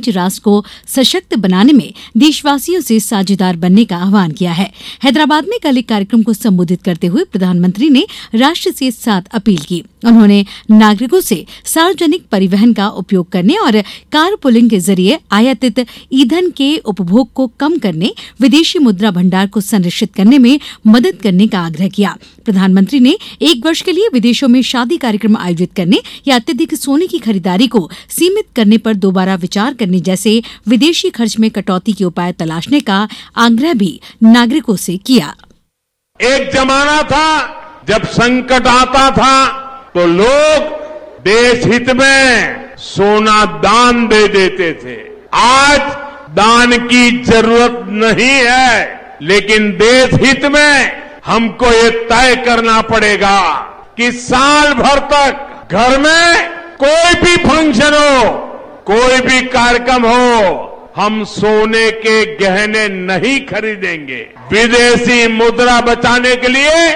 आज राष्ट्र को सशक्त बनाने में देशवासियों से साझेदार बनने का आह्वान किया है। हैदराबाद में कल एक कार्यक्रम को संबोधित करते हुए प्रधानमंत्री ने राष्ट्र से साथ अपील की। उन्होंने नागरिकों से सार्वजनिक परिवहन का उपयोग करने और कार पुलिंग के जरिए आयातित ईंधन के उपभोग को कम करने, विदेशी मुद्रा भंडार को संरक्षित करने में मदद करने का आग्रह किया। प्रधानमंत्री ने 1 वर्ष के लिए विदेशों में शादी कार्यक्रम आयोजित करने या अत्यधिक सोने की खरीदारी को सीमित करने पर दोबारा विचार करने जैसे विदेशी खर्च में कटौती के उपाय तलाशने का आग्रह भी नागरिकों से किया। एक जमाना था जब संकट आता था तो लोग देश हित में सोना दान दे देते थे। आज दान की जरूरत नहीं है, लेकिन देश हित में हमको ये तय करना पड़ेगा कि साल भर तक घर में कोई भी फंक्शन हो, कोई भी कार्यक्रम हो, हम सोने के गहने नहीं खरीदेंगे। विदेशी मुद्रा बचाने के लिए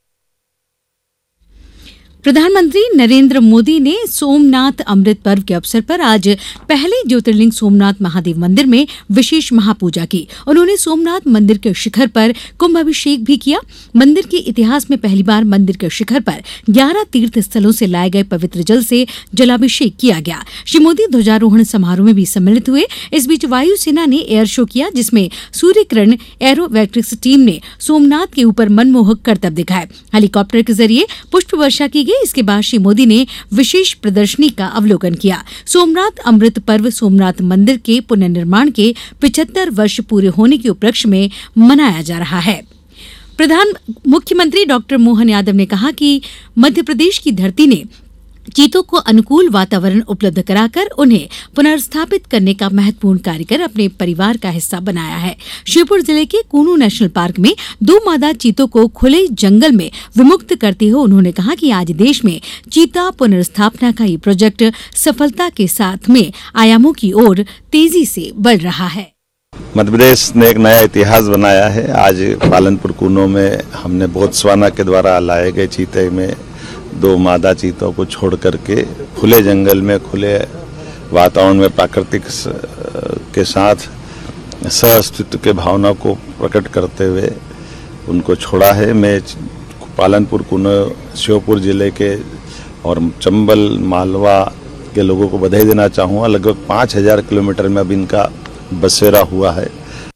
प्रधानमंत्री नरेंद्र मोदी ने सोमनाथ अमृत पर्व के अवसर पर आज पहले ज्योतिर्लिंग सोमनाथ महादेव मंदिर में विशेष महापूजा की। उन्होंने सोमनाथ मंदिर के शिखर पर कुंभाभिषेक भी किया। मंदिर के इतिहास में पहली बार मंदिर के शिखर पर 11 तीर्थ स्थलों से लाए गए पवित्र जल से जलाभिषेक किया गया। श्री मोदी ध्वजारोहण समारोह में भी सम्मिलित हुए। इस बीच वायुसेना ने एयर शो किया, जिसमें सूर्य किरण एरोबैटिक्स टीम ने सोमनाथ के ऊपर मनमोहक करतब दिखाए। हेलीकॉप्टर के जरिए पुष्प वर्षा की गई। इसके बाद श्री मोदी ने विशेष प्रदर्शनी का अवलोकन किया। सोमनाथ अमृत पर्व सोमनाथ मंदिर के पुनर्निर्माण के 75 वर्ष पूरे होने के उपलक्ष्य में मनाया जा रहा है। मुख्यमंत्री डॉक्टर मोहन यादव ने कहा कि मध्य प्रदेश की धरती ने चीतों को अनुकूल वातावरण उपलब्ध कराकर उन्हें पुनर्स्थापित करने का महत्वपूर्ण कार्य कर अपने परिवार का हिस्सा बनाया है। श्योपुर जिले के कूनू नेशनल पार्क में 2 मादा चीतों को खुले जंगल में विमुक्त करते हुए उन्होंने कहा कि आज देश में चीता पुनर्स्थापना का ये प्रोजेक्ट सफलता के साथ में आयामों की ओर तेजी से बढ़ रहा है। मध्यप्रदेश ने एक नया इतिहास बनाया है। आज पालनपुर कूनो में हमने बोत्सवाना के द्वारा लाए गए चीते में 2 मादा चीतों को छोड़ करके खुले जंगल में, खुले वातावरण में प्राकृतिक के साथ सह-अस्तित्व के भावना को प्रकट करते हुए उनको छोड़ा है। मैं पालनपुर कूनो, श्योपुर जिले के और चंबल मालवा के लोगों को बधाई देना चाहूँगा। लगभग 5000 किलोमीटर में अब इनका बसेरा हुआ है।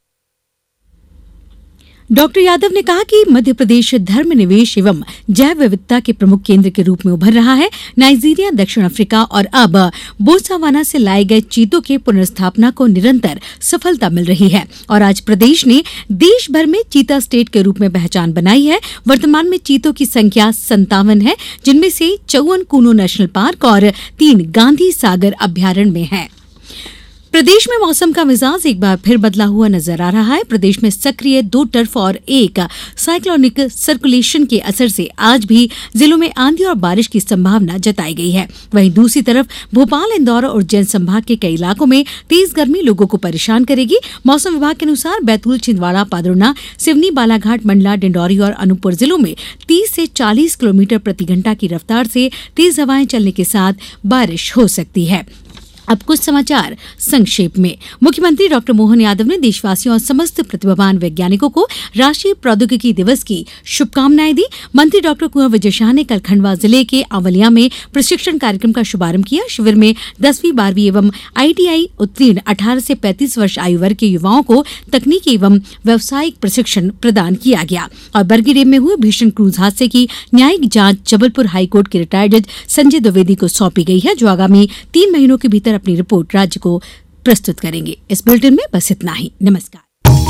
डॉक्टर यादव ने कहा कि मध्य प्रदेश धर्मनिवेश एवं जैव विविधता के प्रमुख केंद्र के रूप में उभर रहा है। नाइजीरिया, दक्षिण अफ्रीका और अब बोत्सवाना से लाए गए चीतों के पुनर्स्थापना को निरंतर सफलता मिल रही है और आज प्रदेश ने देश भर में चीता स्टेट के रूप में पहचान बनाई है। वर्तमान में चीतों की संख्या 57 है, जिनमें से 54 कूनो नेशनल पार्क और 3 गांधी सागर अभ्यारण्य में है। प्रदेश में मौसम का मिजाज एक बार फिर बदला हुआ नजर आ रहा है। प्रदेश में सक्रिय 2 टर्फ और एक साइक्लोनिक सर्कुलेशन के असर से आज भी जिलों में आंधी और बारिश की संभावना जताई गई है। वहीं दूसरी तरफ भोपाल, इंदौर और उज्जैन संभाग के कई इलाकों में तेज गर्मी लोगों को परेशान करेगी। मौसम विभाग के अनुसार बैतूल, छिंदवाड़ा, पादरौना, सिवनी, बालाघाट, मंडला, डिंडौरी और अनूपपुर जिलों में 30 से 40 किलोमीटर प्रति घंटा की रफ्तार से तेज हवाएं चलने के साथ बारिश हो सकती है। अब कुछ समाचार संक्षेप में। मुख्यमंत्री डॉक्टर मोहन यादव ने देशवासियों और समस्त प्रतिभावान वैज्ञानिकों को राष्ट्रीय प्रौद्योगिकी दिवस की शुभकामनाएं दी। मंत्री डॉक्टर कुंवर विजय शाह ने कल खंडवा जिले के आंवलिया में प्रशिक्षण कार्यक्रम का शुभारंभ किया। शिविर में 10वीं, 12वीं एवं ITI उत्तीर्ण 18 से 35 वर्ष आयु वर्ग के युवाओं को तकनीकी एवं व्यावसायिक प्रशिक्षण प्रदान किया गया। और बरगीडैम में हुए भीषण क्रूज हादसे की न्यायिक जांच जबलपुर हाईकोर्ट के रिटायर्ड जज संजय द्विवेदी को सौंपी गई है, जो आगामी 3 महीनों के भीतर अपनी रिपोर्ट राज्य को प्रस्तुत करेंगे। इस बुलेटिन में बस इतना ही। नमस्कार।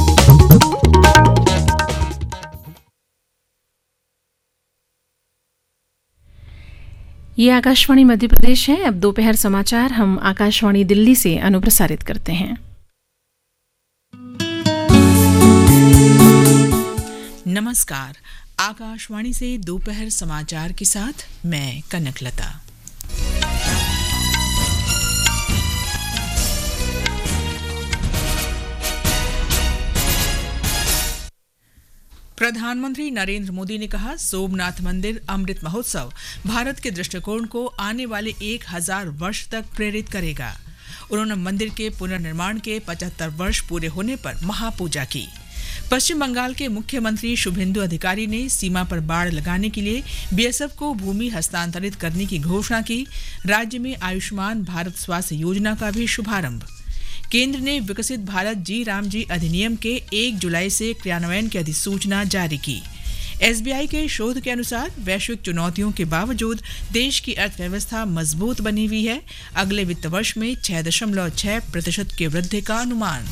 ये आकाशवाणी मध्य प्रदेश है। अब दोपहर समाचार हम आकाशवाणी दिल्ली से अनुप्रसारित करते हैं। नमस्कार, आकाशवाणी से दोपहर समाचार के साथ मैं कनकलता। प्रधानमंत्री नरेंद्र मोदी ने कहा, सोमनाथ मंदिर अमृत महोत्सव भारत के दृष्टिकोण को आने वाले 1000 वर्ष तक प्रेरित करेगा। उन्होंने मंदिर के पुनर्निर्माण के 75 वर्ष पूरे होने पर महापूजा की। पश्चिम बंगाल के मुख्यमंत्री शुभेंदु अधिकारी ने सीमा पर बाड़ लगाने के लिए बीएसएफ को भूमि हस्तांतरित करने की घोषणा की। राज्य में आयुष्मान भारत स्वास्थ्य योजना का भी शुभारंभ। केंद्र ने विकसित भारत जी राम जी अधिनियम के 1 जुलाई से क्रियान्वयन की अधिसूचना जारी की। एसबीआई के शोध के अनुसार वैश्विक चुनौतियों के बावजूद देश की अर्थव्यवस्था मजबूत बनी हुई है। अगले वित्त वर्ष में 6.6% की वृद्धि का अनुमान।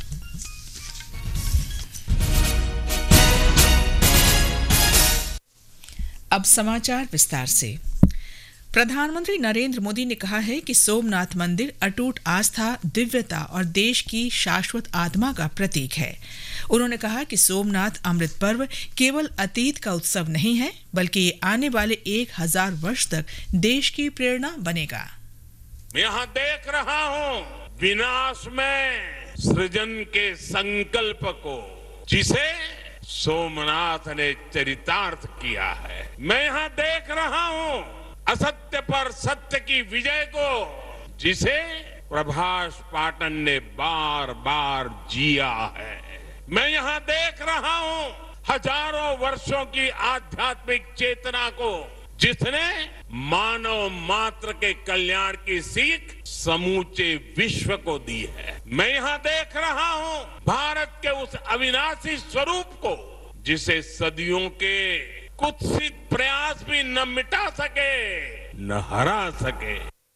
अब समाचार विस्तार से। प्रधानमंत्री नरेंद्र मोदी ने कहा है कि सोमनाथ मंदिर अटूट आस्था, दिव्यता और देश की शाश्वत आत्मा का प्रतीक है। उन्होंने कहा कि सोमनाथ अमृत पर्व केवल अतीत का उत्सव नहीं है, बल्कि ये आने वाले 1000 वर्ष तक देश की प्रेरणा बनेगा। मैं यहाँ देख रहा हूँ विनाश में सृजन के संकल्प को, जिसे सोमनाथ ने चरितार्थ किया है। मैं यहाँ देख रहा हूँ असत्य पर सत्य की विजय को, जिसे प्रभास पाटन ने बार बार जिया है। मैं यहाँ देख रहा हूँ हजारों वर्षों की आध्यात्मिक चेतना को, जिसने मानव मात्र के कल्याण की सीख समूचे विश्व को दी है। मैं यहाँ देख रहा हूँ भारत के उस अविनाशी स्वरूप को, जिसे सदियों के कुत्सित प्रयास भी न मिटा सके, न हरा सके।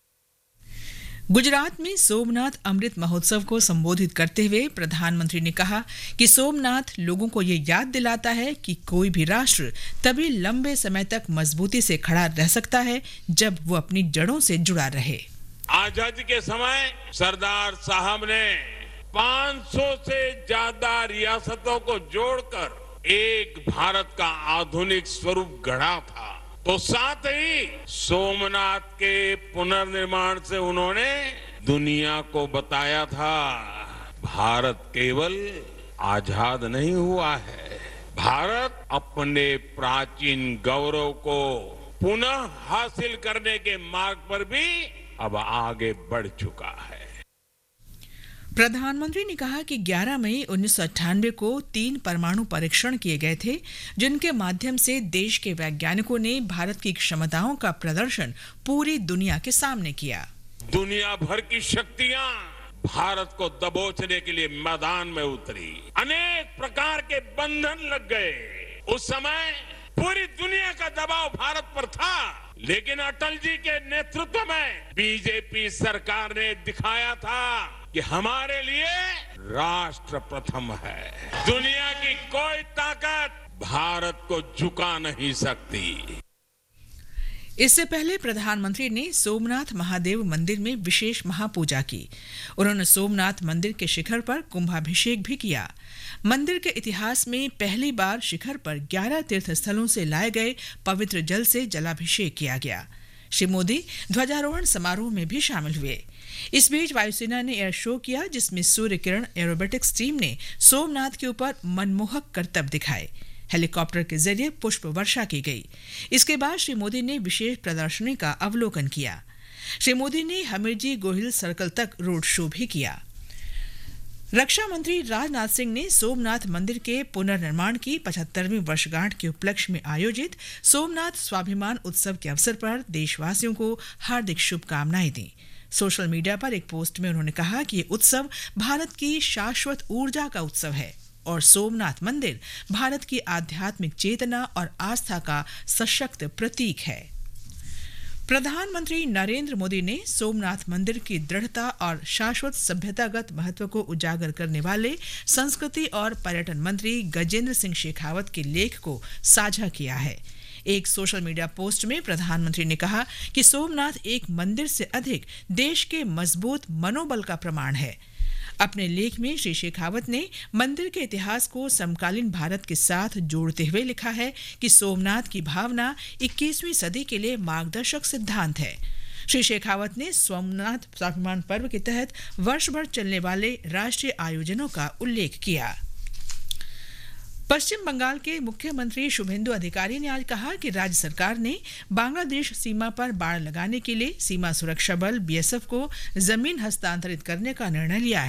गुजरात में सोमनाथ अमृत महोत्सव को संबोधित करते हुए प्रधानमंत्री ने कहा कि सोमनाथ लोगों को ये याद दिलाता है कि कोई भी राष्ट्र तभी लंबे समय तक मजबूती से खड़ा रह सकता है जब वो अपनी जड़ों से जुड़ा रहे। आजादी के समय सरदार साहब ने 500 से ज्यादा रियासतों को जोड़कर एक भारत का आधुनिक स्वरूप गढ़ा था। तो साथ ही सोमनाथ के पुनर्निर्माण से उन्होंने दुनिया को बताया था, भारत केवल आजाद नहीं हुआ है, भारत अपने प्राचीन गौरव को पुनः हासिल करने के मार्ग पर भी अब आगे बढ़ चुका है। प्रधानमंत्री ने कहा कि 11 मई 1998 को 3 परमाणु परीक्षण किए गए थे, जिनके माध्यम से देश के वैज्ञानिकों ने भारत की क्षमताओं का प्रदर्शन पूरी दुनिया के सामने किया। दुनिया भर की शक्तियां भारत को दबोचने के लिए मैदान में उतरी। अनेक प्रकार के बंधन लग गए। उस समय पूरी दुनिया का दबाव भारत पर था, लेकिन अटल जी के नेतृत्व में बीजेपी सरकार ने दिखाया था कि हमारे लिए राष्ट्र प्रथम है। दुनिया की कोई ताकत भारत को झुका नहीं सकती। इससे पहले प्रधानमंत्री ने सोमनाथ महादेव मंदिर में विशेष महापूजा की। उन्होंने सोमनाथ मंदिर के शिखर पर कुंभाभिषेक भी किया। मंदिर के इतिहास में पहली बार शिखर पर 11 तीर्थ स्थलों से लाए गए पवित्र जल से जलाभिषेक किया गया। श्री मोदी ध्वजारोहण समारोह में भी शामिल हुए। इस बीच वायुसेना ने एयर शो किया, जिसमें सूर्य किरण एरोबेटिक्स टीम ने सोमनाथ के ऊपर मनमोहक करतब दिखाए। हेलीकॉप्टर के जरिए पुष्प वर्षा की गई। इसके बाद श्री मोदी ने विशेष प्रदर्शनी का अवलोकन किया। श्री मोदी ने हमीरजी गोहिल सर्कल तक रोड शो भी किया। रक्षा मंत्री राजनाथ सिंह ने सोमनाथ मंदिर के पुनर्निर्माण की 75वीं वर्षगांठ के उपलक्ष्य में आयोजित सोमनाथ स्वाभिमान उत्सव के अवसर पर देशवासियों को हार्दिक शुभकामनाएं दी। सोशल मीडिया पर एक पोस्ट में उन्होंने कहा कि ये उत्सव भारत की शाश्वत ऊर्जा का उत्सव है और सोमनाथ मंदिर भारत की आध्यात्मिक चेतना और आस्था का सशक्त प्रतीक है। प्रधानमंत्री नरेंद्र मोदी ने सोमनाथ मंदिर की दृढ़ता और शाश्वत सभ्यतागत महत्व को उजागर करने वाले संस्कृति और पर्यटन मंत्री गजेंद्र सिंह शेखावत के लेख को साझा किया है। एक सोशल मीडिया पोस्ट में प्रधानमंत्री ने कहा कि सोमनाथ एक मंदिर से अधिक देश के मजबूत मनोबल का प्रमाण है। अपने लेख में श्री शेखावत ने मंदिर के इतिहास को समकालीन भारत के साथ जोड़ते हुए लिखा है कि सोमनाथ की भावना 21वीं सदी के लिए मार्गदर्शक सिद्धांत है। श्री शेखावत ने सोमनाथ स्वाभिमान पर्व के तहत वर्ष भर चलने वाले राष्ट्रीय आयोजनों का उल्लेख किया। पश्चिम बंगाल के मुख्यमंत्री शुभेंदु अधिकारी ने आज कहा कि राज्य सरकार ने बांग्लादेश सीमा पर बाड़ लगाने के लिए सीमा सुरक्षा बल बीएसएफ को जमीन हस्तांतरित करने का निर्णय लिया है।